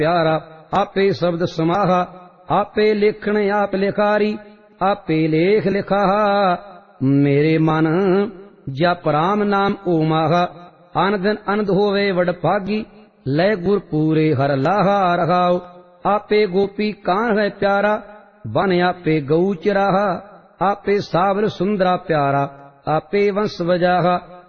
प्यारा। आपे शब्द समाहा आपे लिखण आप लिखारी, आपे लेख लिखाहा मेरे मन। जप राम नाम ओमाहा, अन दिन अनंद होवे वडभागी, लय गुर पूरे हर लाहा रहाओ। आपे गोपी कान है प्यारा, बन आपे गऊ चराहा। आपे सावर सुंदरा प्यारा, आपे वंश बजाहा।